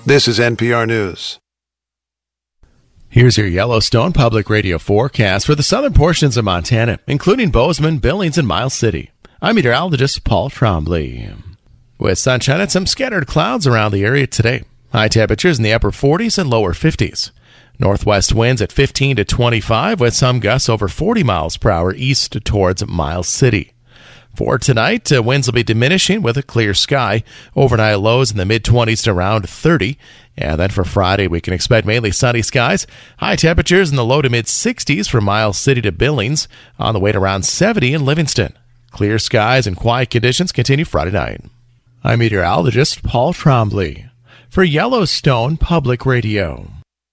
This is NPR News. Here's your Yellowstone Public Radio forecast for the southern portions of Montana, including Bozeman, Billings, and Miles City. I'm meteorologist Paul Trombley. With sunshine and some scattered clouds around the area today. High temperatures in the upper 40s and lower 50s. Northwest winds at 15 to 25 with some gusts over 40 miles per hour east towards Miles City. For tonight, winds will be diminishing with a clear sky. Overnight lows in the mid-20s to around 30. And then for Friday, we can expect mainly sunny skies. High temperatures in the low to mid-60s from Miles City to Billings, on the way to around 70 in Livingston. Clear skies and quiet conditions continue Friday night. I'm meteorologist Paul Trombley for Yellowstone Public Radio.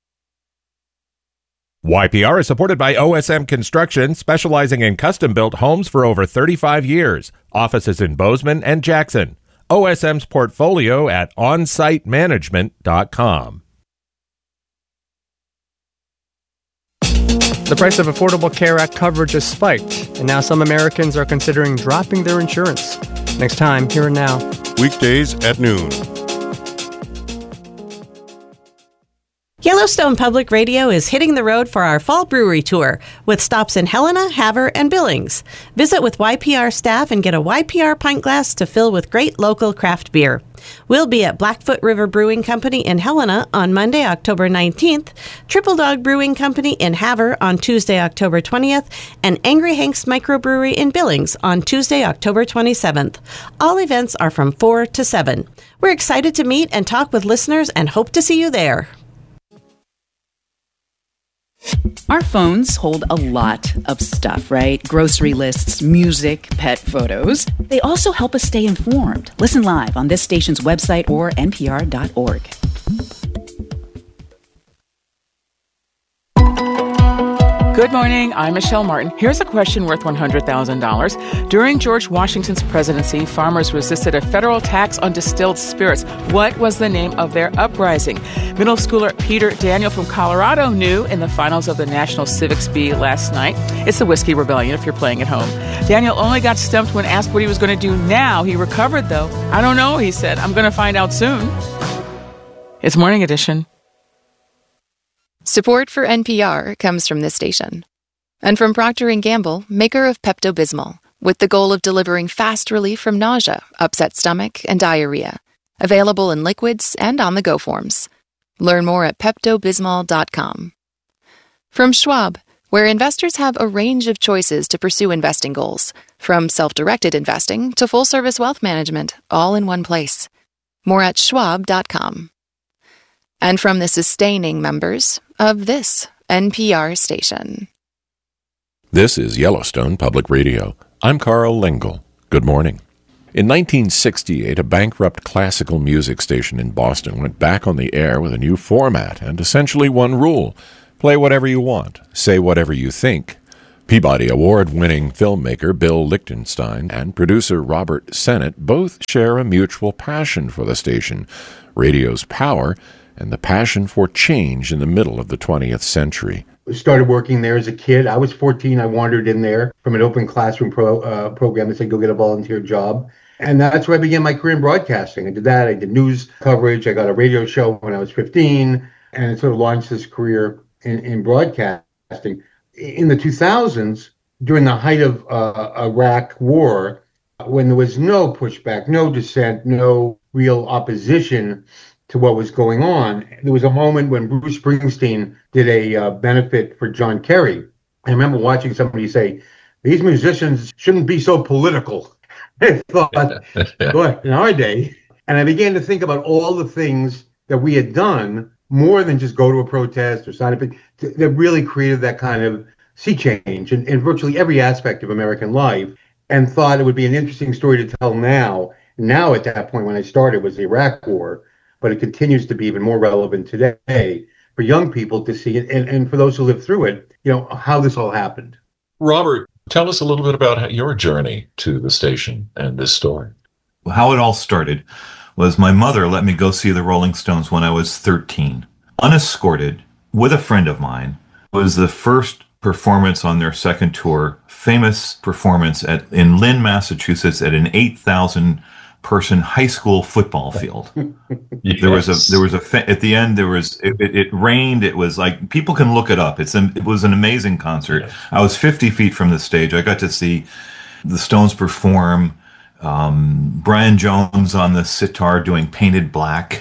YPR is supported by OSM Construction, specializing in custom-built homes for over 35 years. Offices in Bozeman and Jackson. OSM's portfolio at onsitemanagement.com. The price of Affordable Care Act coverage has spiked, and now some Americans are considering dropping their insurance. Next time, Here and Now. Weekdays at noon. Yellowstone Public Radio is hitting the road for our fall brewery tour with stops in Helena, Havre, and Billings. Visit with YPR staff and get a YPR pint glass to fill with great local craft beer. We'll be at Blackfoot River Brewing Company in Helena on Monday, October 19th, Triple Dog Brewing Company in Havre on Tuesday, October 20th, and Angry Hank's Microbrewery in Billings on Tuesday, October 27th. All events are from 4 to 7. We're excited to meet and talk with listeners and hope to see you there. Our phones hold a lot of stuff, right? Grocery lists, music, pet photos. They also help us stay informed. Listen live on this station's website or npr.org. Good morning, I'm Michelle Martin. Here's a question worth $100,000. During George Washington's presidency, farmers resisted a federal tax on distilled spirits. What was the name of their uprising? Middle schooler Peter Daniel from Colorado knew in the finals of the National Civics Bee last night. It's the Whiskey Rebellion if you're playing at home. Daniel only got stumped when asked what he was going to do now. He recovered, though. I don't know, he said. I'm going to find out soon. It's Morning Edition. Support for NPR comes from this station. And from Procter & Gamble, maker of Pepto-Bismol, with the goal of delivering fast relief from nausea, upset stomach, and diarrhea. Available in liquids and on-the-go forms. Learn more at PeptoBismol.com. From Schwab, where investors have a range of choices to pursue investing goals, from self-directed investing to full-service wealth management, all in one place. More at Schwab.com. And from the sustaining members of this NPR station. This is Yellowstone Public Radio. I'm Carl Lingle. Good morning. In 1968, a bankrupt classical music station in Boston went back on the air with a new format and essentially one rule: play whatever you want, say whatever you think. Peabody Award-winning filmmaker Bill Lichtenstein and producer Robert Sennett both share a mutual passion for the station, radio's power, and the passion for change in the middle of the 20th century. I started working there as a kid. I was 14. I wandered in there from an open classroom program that said, go get a volunteer job. And that's where I began my career in broadcasting. I did that. I did news coverage. I got a radio show when I was 15, and it sort of launched this career in broadcasting. In the 2000s, during the height of Iraq war, when there was no pushback, no dissent, no real opposition to what was going on, there was a moment when Bruce Springsteen did a benefit for John Kerry. I remember watching somebody say, these musicians shouldn't be so political. I thought, boy, in our day. And I began to think about all the things that we had done, more than just go to a protest or sign up, that really created that kind of sea change in virtually every aspect of American life, and thought it would be an interesting story to tell now. Now, at that point when I started, was the Iraq War, but it continues to be even more relevant today for young people to see it, and for those who live through it, how this all happened. Robert, tell us a little bit about your journey to the station and this story. How it all started was my mother let me go see the Rolling Stones when I was 13, unescorted, with a friend of mine. It was the first performance on their second tour, famous performance in Lynn, Massachusetts, at an 8,000 person high school football field. Yes. There was at the end, it rained. It was like, people can look it up. It was an amazing concert. Yes. I was 50 feet from the stage. I got to see the Stones perform, Brian Jones on the sitar doing Painted Black,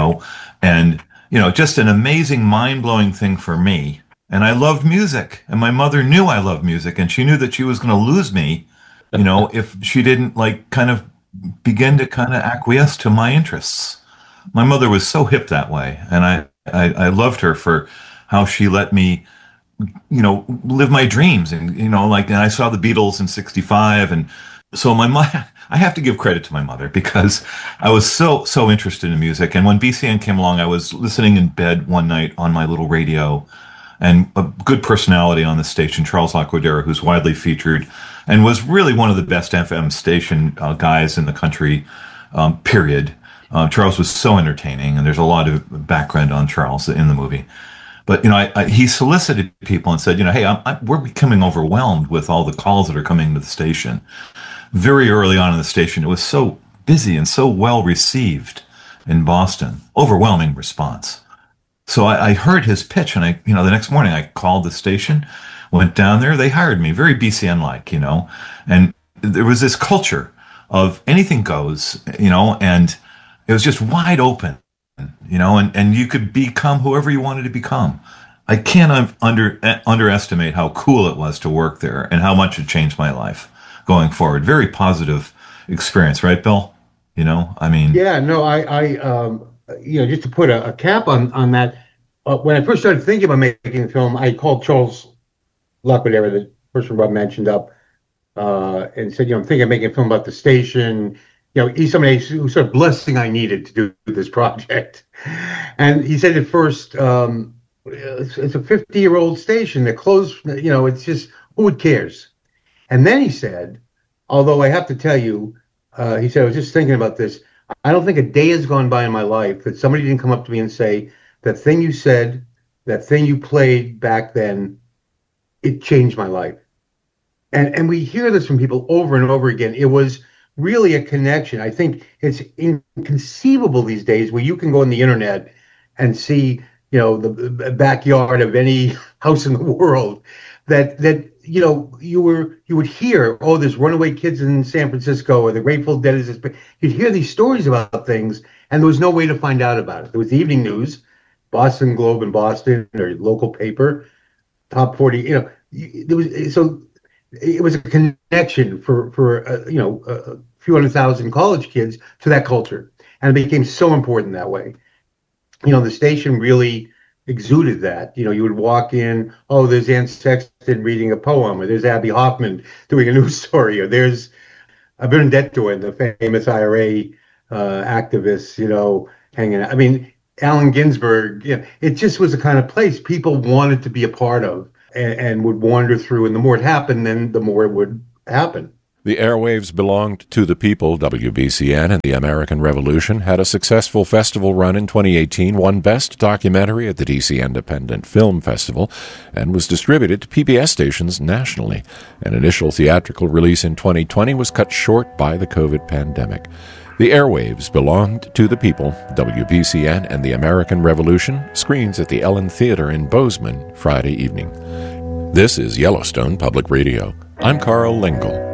and, just an amazing, mind-blowing thing for me. And I loved music, and my mother knew I loved music, and she knew that she was going to lose me, if she didn't begin to acquiesce to my interests. My mother was so hip that way, and I loved her for how she let me, live my dreams, and and I saw the Beatles in '65, and so I have to give credit to my mother, because I was so interested in music. And when BCN came along, I was listening in bed one night on my little radio, and a good personality on the station, Charles Laquadera, who's widely featured and was really one of the best FM station guys in the country, period. Charles was so entertaining, and there's a lot of background on Charles in the movie. But, he solicited people and said, hey, we're becoming overwhelmed with all the calls that are coming to the station. Very early on in the station, it was so busy and so well received in Boston. Overwhelming response. So I heard his pitch, and the next morning I called the station, went down there. They hired me, very BCN-like, and there was this culture of anything goes, and it was just wide open, and you could become whoever you wanted to become. I can't underestimate how cool it was to work there and how much it changed my life going forward. Very positive experience, right, Bill? Yeah, no, I just to put a cap on that, when I first started thinking about making a film, I called Charles Laquadera, the person Rob mentioned, up and said, I'm thinking of making a film about the station. He's somebody who's sort of blessing I needed to do this project. And he said at first, it's a 50-year-old station that closed, it's just, who cares? And then he said, although I have to tell you, he said, I was just thinking about this. I don't think a day has gone by in my life that somebody didn't come up to me and say, that thing you said, that thing you played back then, it changed my life. And we hear this from people over and over again. It was really a connection. I think it's inconceivable these days where you can go on the internet and see, the backyard of any house in the world that you would hear, there's runaway kids in San Francisco, or the Grateful Dead is this. You'd hear these stories about things, and there was no way to find out about it. There was the evening news, Boston Globe in Boston, or local paper, top 40. There was, so it was a connection for a few 100,000 college kids to that culture, and it became so important that way. The station really exuded that. You would walk in, there's Ann Sexton reading a poem, or there's Abby Hoffman doing a news story, or there's Benedetto, the famous IRA activist, hanging out. I mean, Allen Ginsberg, it just was the kind of place people wanted to be a part of and would wander through. And the more it happened, then the more it would happen. The airwaves belonged to the people. WBCN and the American Revolution had a successful festival run in 2018, won Best Documentary at the DC Independent Film Festival, and was distributed to PBS stations nationally. An initial theatrical release in 2020 was cut short by the COVID pandemic. The airwaves belonged to the people. WBCN and the American Revolution screens at the Ellen Theater in Bozeman Friday evening. This is Yellowstone Public Radio. I'm Carl Lingle.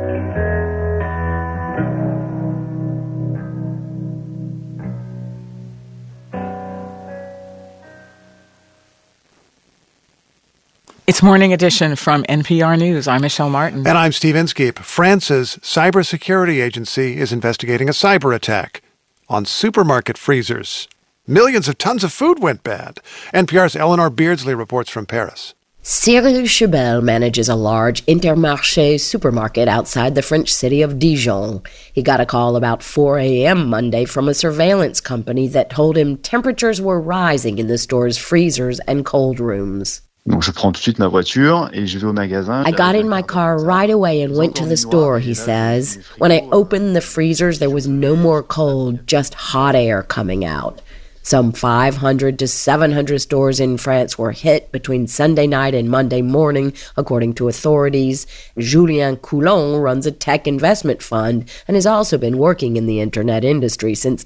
It's Morning Edition from NPR News. I'm Michelle Martin. And I'm Steve Inskeep. France's cybersecurity agency is investigating a cyber attack on supermarket freezers. Millions of tons of food went bad. NPR's Eleanor Beardsley reports from Paris. Cyril Chebel manages a large Intermarché supermarket outside the French city of Dijon. He got a call about 4 a.m. Monday from a surveillance company that told him temperatures were rising in the store's freezers and cold rooms. Donc je prends tout de suite ma voiture et je vais au magasin. I got in my car right away and went to the store, he says. When I opened the freezers, there was no more cold, just hot air coming out. Some 500 to 700 stores in France were hit between Sunday night and Monday morning, according to authorities. Julien Coulon runs a tech investment fund and has also been working in the internet industry since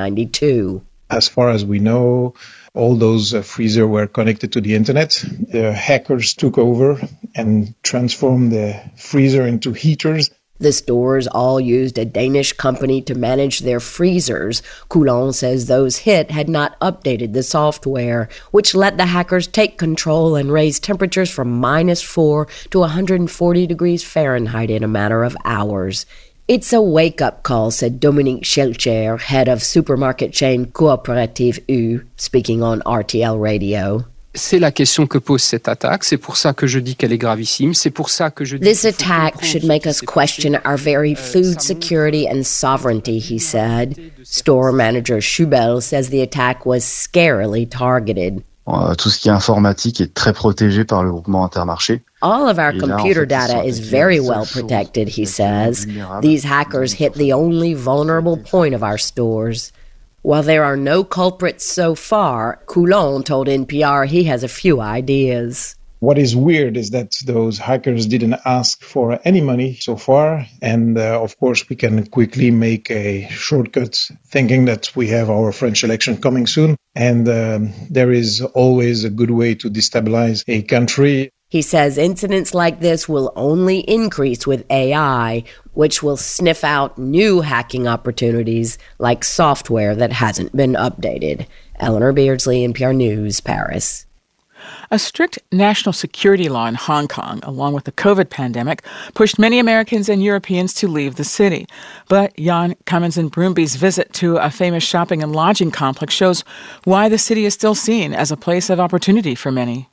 1992. As far as we know, all those freezers were connected to the internet. The hackers took over and transformed the freezer into heaters. The stores all used a Danish company to manage their freezers. Coulon says those hit had not updated the software, which let the hackers take control and raise temperatures from -4 to 140 degrees Fahrenheit in a matter of hours. It's a wake-up call, said Dominique Schelcher, head of supermarket chain Coopérative U, speaking on RTL Radio. C'est la question que pose cette attaque. C'est pour ça que je dis qu'elle est gravissime. C'est pour ça que je dis. This attack should make us question our very food security and sovereignty, he said. Store manager Schubel says the attack was scarily targeted. Tout ce qui est informatique est très protégé par le groupement Intermarché. All of our computer data is very well protected, he says. These hackers hit the only vulnerable point of our stores. While there are no culprits so far, Coulon told NPR he has a few ideas. What is weird is that those hackers didn't ask for any money so far. And of course, we can quickly make a shortcut thinking that we have our French election coming soon. And there is always a good way to destabilize a country. He says incidents like this will only increase with AI, which will sniff out new hacking opportunities like software that hasn't been updated. Eleanor Beardsley, NPR News, Paris. A strict national security law in Hong Kong, along with the COVID pandemic, pushed many Americans and Europeans to leave the city. But Jan Cummins-Broomby's visit to a famous shopping and lodging complex shows why the city is still seen as a place of opportunity for many.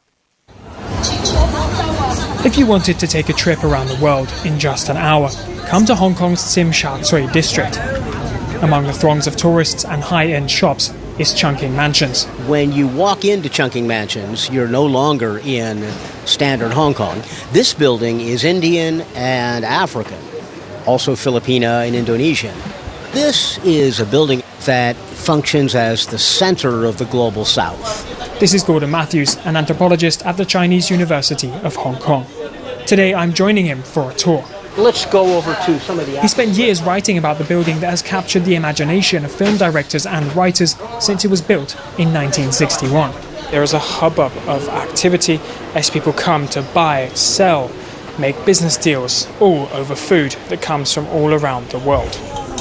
If you wanted to take a trip around the world in just an hour, come to Hong Kong's Tsim Sha Tsui district. Among the throngs of tourists and high-end shops is Chungking Mansions. When you walk into Chungking Mansions, you're no longer in standard Hong Kong. This building is Indian and African, also Filipina and Indonesian. This is a building that functions as the center of the global south. This is Gordon Matthews, an anthropologist at the Chinese University of Hong Kong. Today I'm joining him for a tour. Let's go over to some of the... He spent years writing about the building that has captured the imagination of film directors and writers since it was built in 1961. There is a hubbub of activity as people come to buy, sell, make business deals, all over food that comes from all around the world.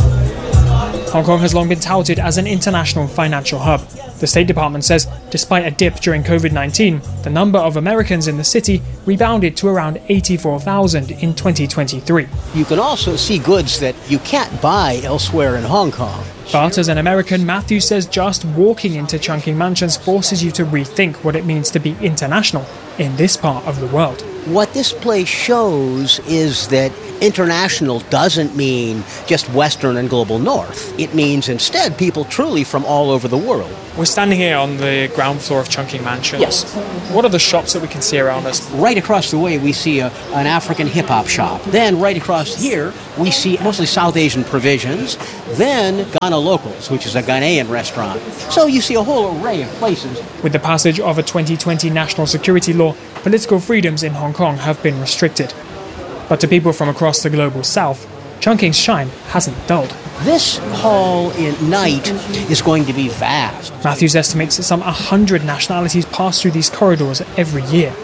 Hong Kong has long been touted as an international financial hub. The State Department says despite a dip during COVID-19, the number of Americans in the city rebounded to around 84,000 in 2023. You can also see goods that you can't buy elsewhere in Hong Kong. But as an American, Matthew says just walking into Chungking Mansions forces you to rethink what it means to be international in this part of the world. What this place shows is that international doesn't mean just Western and global North. It means instead people truly from all over the world. We're standing here on the ground floor of Chungking Mansions. Yes. What are the shops that we can see around us? Right across the way we see an African hip-hop shop. Then right across here we see mostly South Asian provisions. Then Ghana Locals, which is a Ghanaian restaurant. So you see a whole array of places. With the passage of a 2020 national security law, political freedoms in Hong Kong have been restricted. But to people from across the global south, Chungking's shine hasn't dulled. This hall at night is going to be vast. Matthews estimates that some 100 nationalities pass through these corridors every year.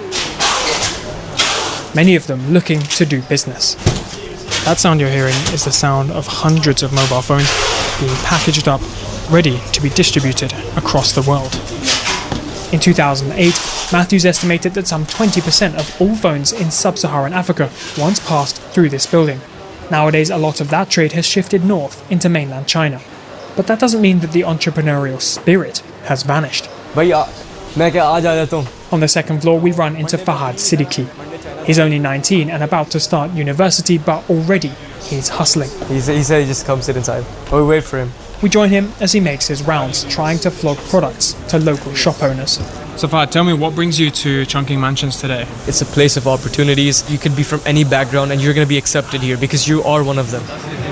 Many of them looking to do business. That sound you're hearing is the sound of hundreds of mobile phones being packaged up, ready to be distributed across the world. In 2008, Matthews estimated that some 20% of all phones in sub-Saharan Africa once passed through this building. Nowadays, a lot of that trade has shifted north into mainland China. But that doesn't mean that the entrepreneurial spirit has vanished. On the second floor, we run into Fahad Siddiqui. He's only 19 and about to start university, but already he's hustling. He said he just come sit inside. We wait for him. We join him as he makes his rounds, trying to flog products to local shop owners. So Fahad, tell me, what brings you to Chungking Mansions today? It's a place of opportunities. You could be from any background and you're going to be accepted here because you are one of them.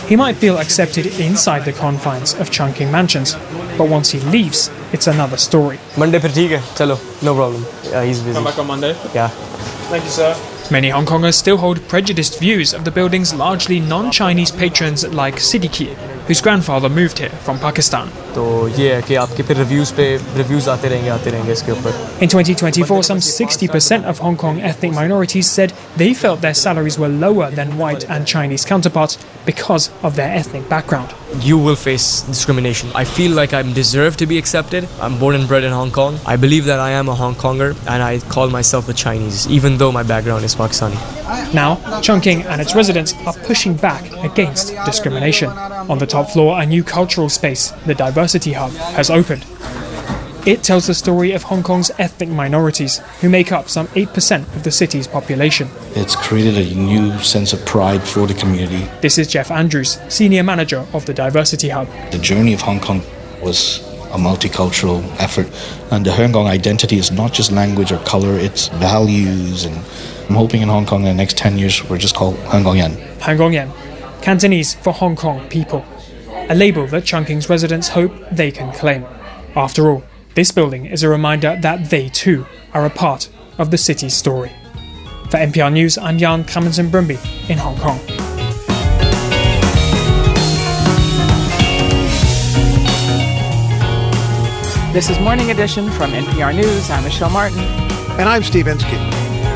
He might feel accepted inside the confines of Chungking Mansions, but once he leaves, it's another story. Monday per theek hai, chalo, no problem. Yeah, he's busy. Come back on Monday? Yeah. Thank you, sir. Many Hong Kongers still hold prejudiced views of the building's largely non-Chinese patrons like Siddiqui, whose grandfather moved here from Pakistan. तो ये है कि आपके फिर reviews आते रहेंगे इसके ऊपर. In 2024, some 60% of Hong Kong ethnic minorities said they felt their salaries were lower than white and Chinese counterparts because of their ethnic background. You will face discrimination. I feel like I deserve to be accepted. I'm born and bred in Hong Kong. I believe that I am a Hong Konger and I call myself a Chinese, even though my background is Pakistani. Now, Chungking and its residents are pushing back against discrimination. On the top floor, a new cultural space, the Diversity Hub, has opened. It tells the story of Hong Kong's ethnic minorities, who make up some 8% of the city's population. It's created a new sense of pride for the community. This is Jeff Andrews, Senior Manager of the Diversity Hub. The journey of Hong Kong was a multicultural effort, and the Hong Kong identity is not just language or color, it's values, and I'm hoping in Hong Kong in the next 10 years we're just called Hong Kong Yan. Hong Kong Yan, Cantonese for Hong Kong people, a label that Chungking's residents hope they can claim. After all, this building is a reminder that they too are a part of the city's story. For NPR News, I'm Jan Clemmensen-Brumby in Hong Kong. This is Morning Edition from NPR News. I'm Michelle Martin. And I'm Steve Inskeep.